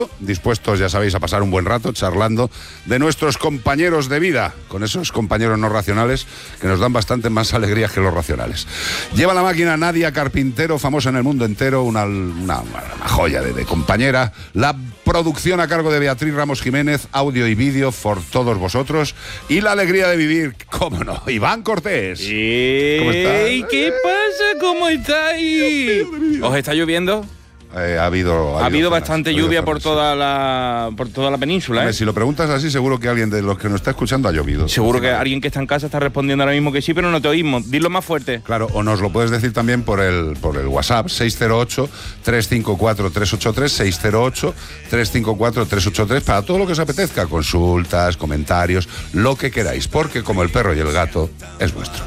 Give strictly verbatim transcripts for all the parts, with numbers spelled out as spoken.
dispuestos, ya sabéis, a pasar un buen rato charlando de nuestros compañeros de vida, con esos compañeros no racionales que nos dan bastante más alegrías que los racionales. Lleva la máquina Nadia Carpintero, famosa en el mundo entero, una, una, una joya de, de compañera. La producción a cargo de Beatriz Ramos Jiménez, audio y vídeo por todos vosotros. Y la alegría de vivir, cómo no, Iván Cortés. ¿Y ¿Cómo estás? qué pasa? ¿Cómo estáis? ¿Os está lloviendo? Eh, ha habido, ha, ha habido zonas, bastante ha habido lluvia zonas, por toda la por toda la península. Hombre, ¿eh? si lo preguntas así, seguro que alguien de los que nos está escuchando ha llovido. Seguro que alguien que está en casa está respondiendo ahora mismo que sí, pero no te oímos. Dilo más fuerte. Claro, o nos lo puedes decir también por el por el WhatsApp, seis cero ocho, tres cinco cuatro, tres ocho tres, seis cero ocho, tres cinco cuatro, tres ocho tres, para todo lo que os apetezca, consultas, comentarios, lo que queráis, porque como el perro y el gato, es vuestro.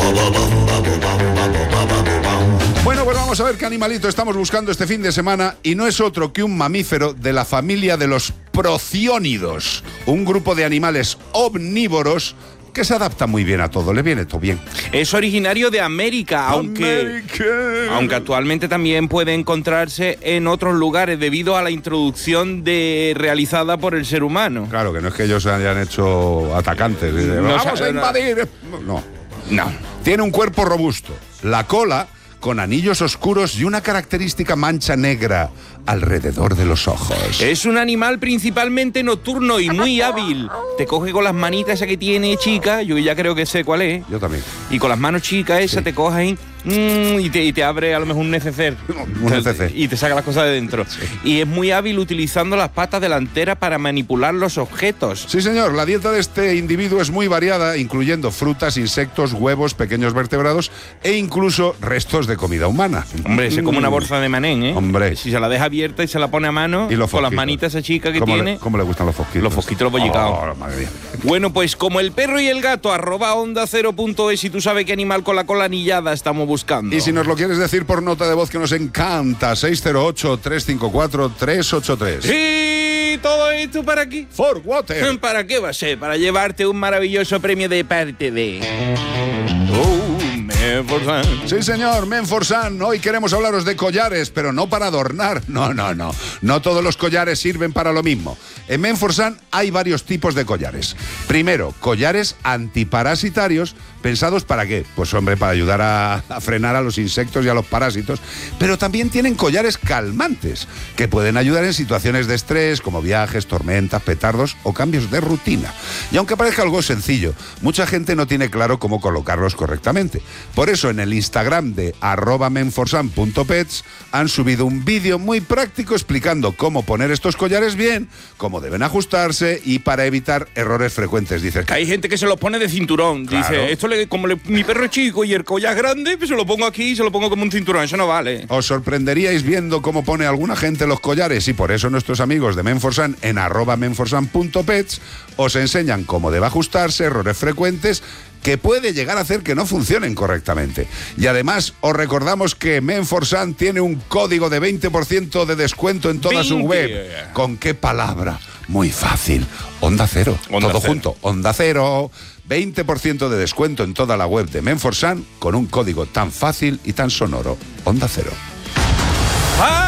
Bueno, pues vamos a ver qué animalito estamos buscando este fin de semana, y no es otro que un mamífero de la familia de los prociónidos, un grupo de animales omnívoros que se adapta muy bien a todo, le viene todo bien. Es originario de América, aunque, América. aunque actualmente también puede encontrarse en otros lugares debido a la introducción de, realizada por el ser humano. Claro, que no es que ellos se hayan hecho atacantes. Y de, No, ¡vamos a invadir! No. No. Tiene un cuerpo robusto, la cola con anillos oscuros y una característica mancha negra alrededor de los ojos. Es un animal principalmente nocturno y muy hábil. Te coge con las manitas esa que tiene chica, yo ya creo que sé cuál es. Yo también. Y con las manos chicas esa Sí. te coge ahí mmm, y, te, y te abre a lo mejor un neceser. Un neceser. Y te saca las cosas de dentro. Sí. Y es muy hábil utilizando las patas delanteras para manipular los objetos. Sí, señor, la dieta de este individuo es muy variada, incluyendo frutas, insectos, huevos, pequeños vertebrados e incluso restos de comida humana. Hombre, se come una bolsa de manén, ¿eh? Hombre. Si se la deja abierta y se la pone a mano, Y los con las fosquitos. manitas esa chica que ¿Cómo tiene. Le, ¿Cómo le gustan los fosquitos? Los fosquitos, los bollicaos. Oh, madre mía. Bueno, pues como el perro y el gato, arroba onda cero punto es, y tú sabes qué animal con la cola anillada estamos buscando. Y si nos lo quieres decir por nota de voz, que nos encanta, seis cero ocho, tres cinco cuatro, tres ocho tres. ¿Y todo esto para qué? For Water. ¿Para qué va a ser? Para llevarte un maravilloso premio de parte de... Oh, Menforsan. Sí, señor, Menforsan. Hoy queremos hablaros de collares, pero no para adornar. No, no, no. No todos los collares sirven para lo mismo. En Menforsan hay varios tipos de collares. Primero, collares antiparasitarios. ¿Pensados para qué? Pues, hombre, para ayudar a, a frenar a los insectos y a los parásitos. Pero también tienen collares calmantes, que pueden ayudar en situaciones de estrés, como viajes, tormentas, petardos o cambios de rutina. Y aunque parezca algo sencillo, mucha gente no tiene claro cómo colocarlos correctamente. Por eso en el Instagram de arroba menforsan punto pets han subido un vídeo muy práctico explicando cómo poner estos collares bien, cómo deben ajustarse y para evitar errores frecuentes. Dice Que hay gente que se los pone de cinturón. Claro. Dice, esto le, como le- mi perro es chico y el collar es grande, pues se lo pongo aquí y se lo pongo como un cinturón. Eso no vale. os sorprenderíais viendo cómo pone alguna gente los collares, y por eso nuestros amigos de Menforsan en arroba menforsan punto pets os enseñan cómo debe ajustarse, errores frecuentes que puede llegar a hacer que no funcionen correctamente. Y además os recordamos que Menforsan tiene un código de veinte por ciento de descuento en toda su veinte. web. ¿Con qué palabra? Muy fácil. Onda Cero. Onda Todo Cero. junto. Onda Cero. veinte por ciento de descuento en toda la web de Menforsan con un código tan fácil y tan sonoro. Onda Cero. ¡Ah!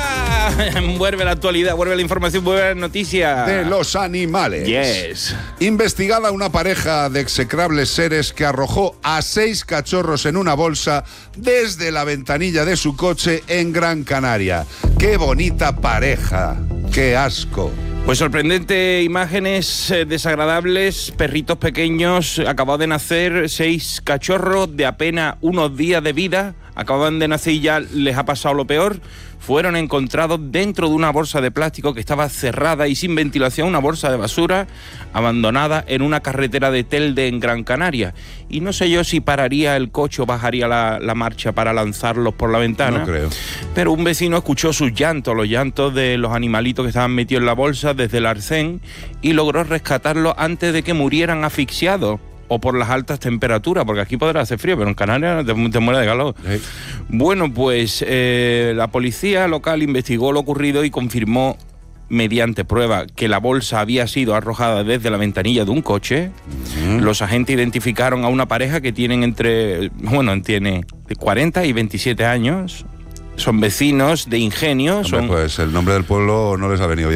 Vuelve la actualidad, vuelve la información, vuelve la noticia. De los animales. Yes. Investigada una pareja de execrables seres que arrojó a seis cachorros en una bolsa desde la ventanilla de su coche en Gran Canaria. ¡Qué bonita pareja! ¡Qué asco! Pues sorprendente, imágenes eh, desagradables, perritos pequeños, acababan de nacer, seis cachorros de apenas unos días de vida, acaban de nacer y ya les ha pasado lo peor. Fueron encontrados dentro de una bolsa de plástico que estaba cerrada y sin ventilación, una bolsa de basura abandonada en una carretera de Telde en Gran Canaria. Y no sé yo si pararía el coche o bajaría la, la marcha para lanzarlos por la ventana. No creo. Pero un vecino escuchó sus llantos, los llantos de los animalitos que estaban metidos en la bolsa desde el arcén, y logró rescatarlos antes de que murieran asfixiados o por las altas temperaturas, porque aquí podrá hacer frío, pero en Canarias te, te mueres de calor. Sí. Bueno, pues eh, la policía local investigó lo ocurrido y confirmó mediante prueba que la bolsa había sido arrojada desde la ventanilla de un coche. Uh-huh. Los agentes identificaron a una pareja que tienen entre, bueno, tiene cuarenta y veintisiete años. Son vecinos de Ingenio. Hombre, son... pues el nombre del pueblo no les ha venido bien.